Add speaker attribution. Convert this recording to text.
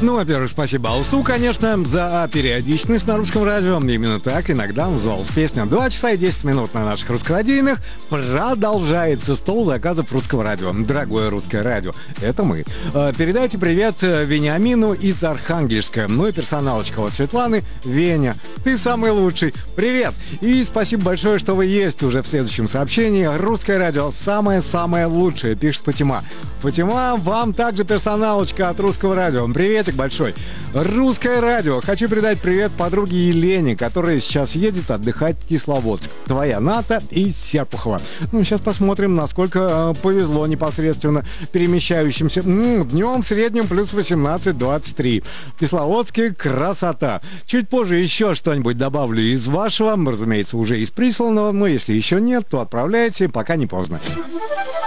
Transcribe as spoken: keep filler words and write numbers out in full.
Speaker 1: Ну, во-первых, спасибо Алсу, конечно, за периодичность на русском радио. Именно так иногда называлась песня. Два часа и десять минут на наших русскорадийных. Продолжается стол заказов русского радио. Дорогое русское радио, это мы. Передайте привет Вениамину из Архангельска. Ну и персоналочка от Светланы. Веня, ты самый лучший. Привет! И спасибо большое, что вы есть уже в следующем сообщении. Русское радио самое-самое лучшее, пишет Фатима. Фатима, вам также персоналочка от русского радио. Приветик большой. Русское радио. Хочу передать привет подруге Елене, которая сейчас едет отдыхать в Кисловодск. Твоя Ната из Серпухова. Ну, сейчас посмотрим, насколько э, повезло непосредственно перемещающимся. М-м, днем в среднем плюс восемнадцать двадцать три. В Кисловодске красота. Чуть позже еще что-нибудь добавлю из вашего, разумеется, уже из присланного. Но если еще нет, то отправляйте, пока не поздно.